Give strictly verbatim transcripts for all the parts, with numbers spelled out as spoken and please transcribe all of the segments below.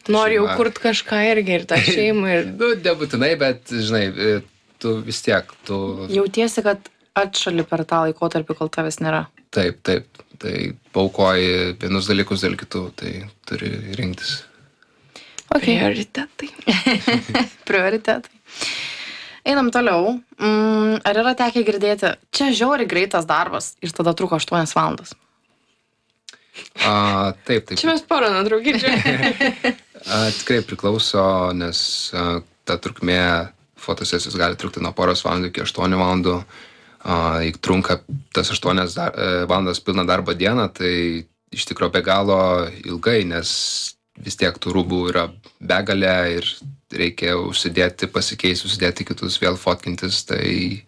Nori jau kurt kažką irgi ir tą šeimą. Ir... Nu, nebūtinai, bet, žinai, tu vis tiek, tu... Jautiesi, kad atšali per tą laikotarpį, kol tavęs nėra. Taip, taip. Tai paukoji vienus dalykus dėl kitų, tai turi rinktis. Okay. Prioritetai. Prioritetai. Einam toliau. Mm, ar yra tekę girdėti, čia žiauriai greitas darbas ir tada truko aštuonias valandas? A, taip, taip. Čia mes porą nutraukyčių. Tikrai priklauso, nes a, ta trukmė fotosesijos gali trukti nuo poros valandų iki aštuonių valandų. A, jeigu trunka tas aštuonias dar, valandas pilną darbo dieną, tai iš tikro be galo ilgai, nes vis tiek tų rūbų yra begalė ir reikia užsidėti, pasikeisti, užsidėti kitus, vėl fotkintis, tai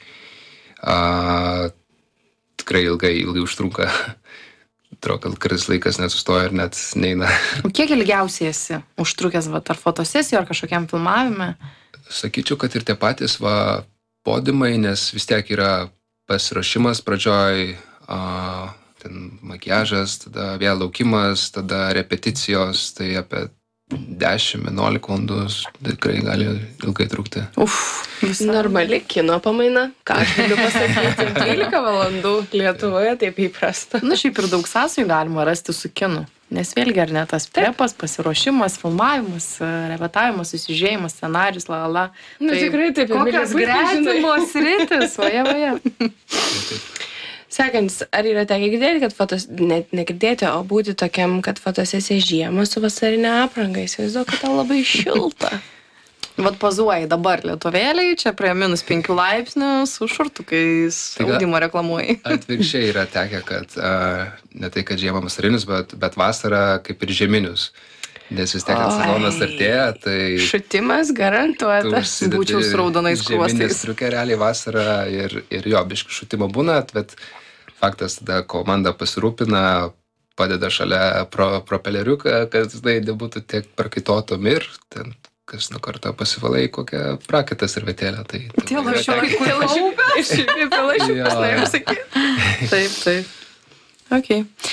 a, tikrai ilgai, ilgai užtrunka. Atrodo, kad karis laikas nesustoja ir net neina. O kiek ilgiausiai esi užtrukęs, va, ar fotosesijų, ar kažkokiam filmavime? Sakyčiau, kad ir tie patys va, podimai, nes vis tiek yra pasiruošimas pradžioj, a, ten makiažas, tada vėl laukimas, tada repeticijos, tai apie dešimt vienuolika valandų tikrai gali ilgai trukti. Uf, visai. Normali kino pamaina, ką aš galiu pasakyti, dvylika valandų Lietuvoje taip įprasta. Na, šiaip ir daug sąsajų galima rasti su kinu, nes vėlgi ar ne tas prepas, pasiruošimas, filmavimas, repetavimas, susižiūrėjimas, scenarius, la la. Nu, tai tikrai taip. Kokios gretimos rytis, vaja, vaja. Sekantis, ar yra tekę girdėti, kad fotos, net negirdėti, o būti tokiam, kad fotosesija žiemą su vasarinė apranga, įsivaizduoju, kad tau labai šilta. Vat pozuoji dabar lietuvėliai, čia prie minus penkių laipsnių, su šortukais, audimo reklamuoji. Atvirkščiai yra tekę, kad a, ne tai, kad žiemą vasarinius, bet, bet vasarą kaip ir žieminius. Nes vis tiek, kad sezonas artėja, tai... Šutimas garantuotas. Būčiau su raudonais skruostais. Žieminis striukė realiai vasarą ir, ir jo, biškį šutimo būna, bet faktas tada komanda pasirūpina, padeda šalia pro, propeleriuką, kad tai nebūtų tiek prakaitotom ir ten kas nu kartą pasivalai kokią prakitą servetėlę. Tai, tie lašiukai, kur kaupia? Ir šiaip apie lašiukus, na jau sakyti. Taip, taip. Ok.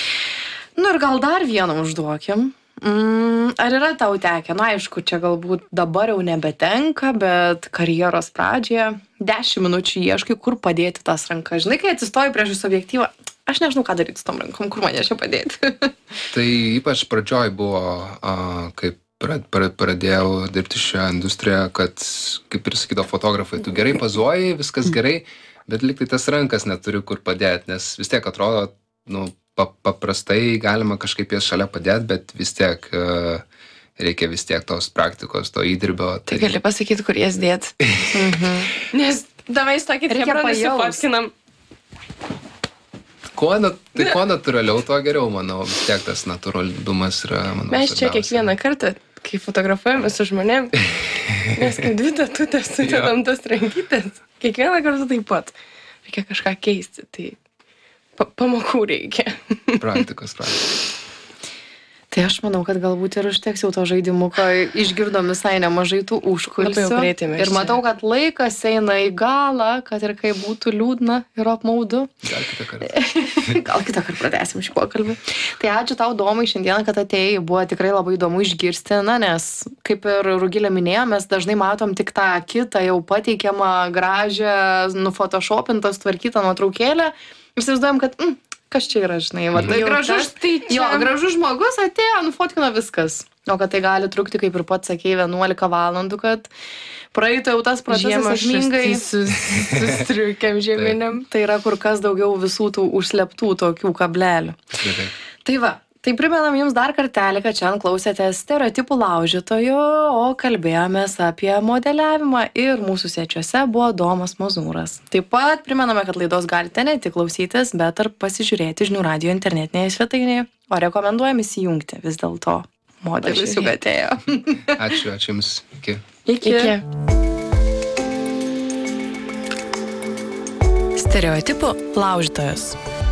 Nu ir gal dar vieną užduokim. Mm, ar yra tau tekę, na aišku, čia galbūt dabar jau nebetenka, bet karjeros pradžioje dešimt minučių ieškai, kur padėti tas rankas. Žinai, kai atsistoji prieš objektyvą, aš nežinau, ką daryti su tom rankom, kur man čia padėti. Tai ypač pradžioj buvo, a, kaip pradėjau dirbti šioje industrijoje, kad, kaip ir sakydavo fotografai, tu gerai pazuoji, viskas gerai, bet lyg tai tas rankas neturi kur padėti, nes vis tiek atrodo, nu, paprastai galima kažkaip jas šalia padėti, bet vis tiek uh, reikia vis tiek tos praktikos, to įdirbio. Tai, tai gali pasakyti, kur jas dėti. mhm. Nes davai stokit, reikia pasifotkinam. Kuo, tai kuo natūraliau, tuo geriau, manau. Vis tiek tas natūralumas yra, manau, mes čia kiekvieną kartą, kai fotografuojame su žmonėm, mes kaip dvi tatutės sudedam tas rankytės, kiekvieną kartą taip pat. Reikia kažką keisti, tai Pa pamokų reikia. Praktikos, praktikos. Tai aš manau, kad galbūt ir užteks jau to žaidimuko, išgirdom visai nemažai tų užkulisių. Ir matau, kad laikas eina į galą, kad ir kai būtų liūdna ir apmaudu. Gal kitą kartą. Gal kitą kartą pratęsim šį pokalbį. Tai ačiū tau, Domai, šiandieną, kad atėjai. Buvo tikrai labai įdomu išgirsti, na, nes, kaip ir Rugilė minėjo, mes dažnai matom tik tą kitą jau pateikiamą, gražią, nufotoshopintą, tvarkytą nuotraukėlę. Ir įsivaizduojam, kad, mm, kas čia yra, žinai, va, tai gražus, tai čia... Jo, gražus žmogus atėjo, nufotkino viskas. O kad tai gali trukti, kaip ir pats sakei, vienuolika valandų, kad praeitų jau tas procesas sėkmingai. Su, su striukėm žieminiam. Tai yra kur kas daugiau visų tų užsleptų tokių kablelių. Gerai. Tai va, tai primenam jums dar kartelį, kad šiandien klausėtės stereotipų laužytojų, o kalbėjomės apie modeliavimą ir mūsų svečiuose buvo Domas Mozūras. Taip pat primename, kad laidos galite ne tik klausytis, bet ir pasižiūrėti Žinių radijo internetinėje svetainėje, o rekomenduojam įsijungti vis dėlto. Modelis juk atėjo. Ačiū, ačiū Jums. Iki. Iki. Iki. Stereotipų laužytojas.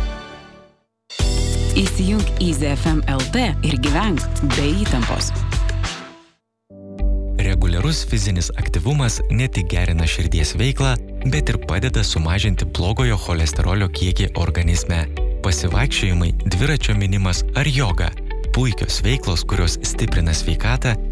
Įsijunk Easy F M L T ir gyvenk be įtampos. Reguliarus fizinis aktyvumas ne tik gerina širdies veiklą, bet ir padeda sumažinti blogojo cholesterolio kiekį organizme. Pasivaikščiojimai, dviračio minimas ar joga – puikios veiklos, kurios stiprina sveikatą